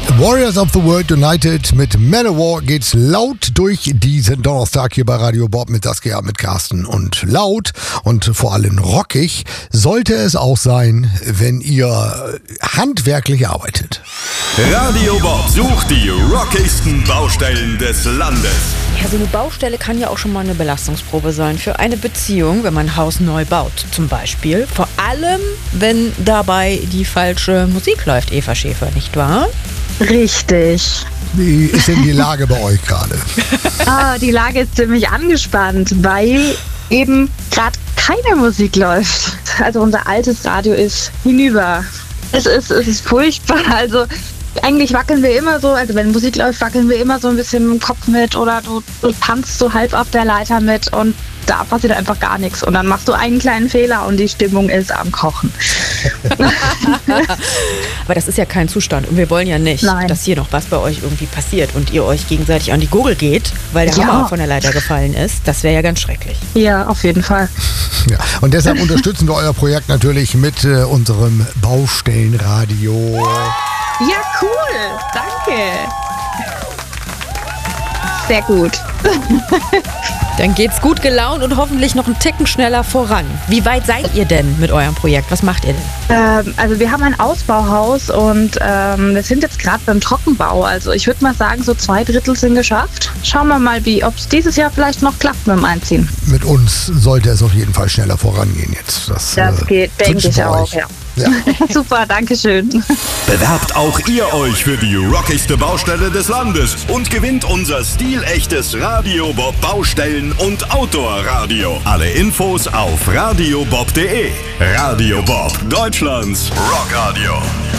Warriors of the World United mit Manowar geht's laut durch diesen Donnerstag hier bei Radio Bob mit Saskia, mit Carsten. Und laut und vor allem rockig sollte es auch sein, wenn ihr handwerklich arbeitet. Radio Bob sucht die rockigsten Baustellen des Landes. Ja, so eine Baustelle kann ja auch schon mal eine Belastungsprobe sein für eine Beziehung, wenn man ein Haus neu baut zum Beispiel. Vor allem, wenn dabei die falsche Musik läuft, Eva Schäfer, nicht wahr? Richtig. Wie ist denn die Lage bei euch gerade? Die Lage ist ziemlich angespannt, weil eben gerade keine Musik läuft. Also unser altes Radio ist hinüber. Es ist furchtbar. Also eigentlich wackeln wir immer so, also wenn Musik läuft, wackeln wir immer so ein bisschen mit dem Kopf mit oder du tanzt so halb auf der Leiter mit und da passiert einfach gar nichts. Und dann machst du einen kleinen Fehler und die Stimmung ist am Kochen. Aber das ist ja kein Zustand und wir wollen ja nicht, dass hier noch was bei euch irgendwie passiert und ihr euch gegenseitig an die Gurgel geht, weil der Hammer von der Leiter gefallen ist. Das wäre ja ganz schrecklich. Ja, auf jeden Fall. Ja, und deshalb unterstützen wir euer Projekt natürlich mit unserem Baustellenradio. Ja, cool. Danke. Sehr gut. Dann geht's gut gelaunt und hoffentlich noch einen Ticken schneller voran. Wie weit seid ihr denn mit eurem Projekt? Was macht ihr denn? Also wir haben ein Ausbauhaus und wir sind jetzt gerade beim Trockenbau. Also ich würde mal sagen, so 2/3 sind geschafft. Schauen wir mal, ob es dieses Jahr vielleicht noch klappt mit dem Einziehen. Mit uns sollte es auf jeden Fall schneller vorangehen jetzt. Das geht, denke ich auch, ja. Super, danke schön. Bewerbt auch ihr euch für die rockigste Baustelle des Landes und gewinnt unser stilechtes Radio Bob Baustellen- und Outdoor-Radio. Alle Infos auf radiobob.de. Radio Bob, Deutschlands Rockradio.